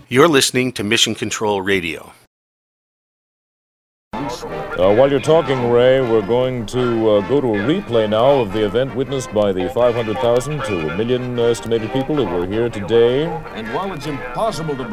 You're listening to Mission Control Radio. While you're talking, Ray, we're going to go to a replay now of the event witnessed by the 500,000 to 1 million estimated people that were here today. And while it's impossible to